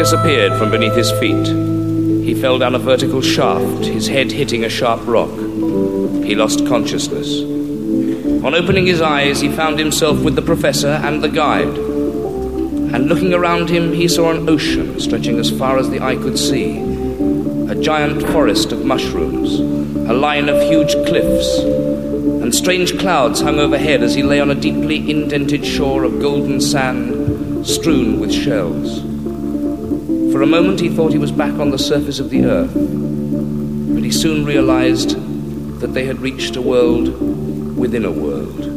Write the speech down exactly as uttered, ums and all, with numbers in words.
disappeared from beneath his feet. He fell down a vertical shaft, his head hitting a sharp rock. He lost consciousness. On opening his eyes, he found himself with the professor and the guide. And looking around him, he saw an ocean stretching as far as the eye could see. A giant forest of mushrooms, a line of huge cliffs, and strange clouds hung overhead as he lay on a deeply indented shore of golden sand strewn with shells. For a moment he thought he was back on the surface of the earth, but he soon realized that they had reached a world within a world.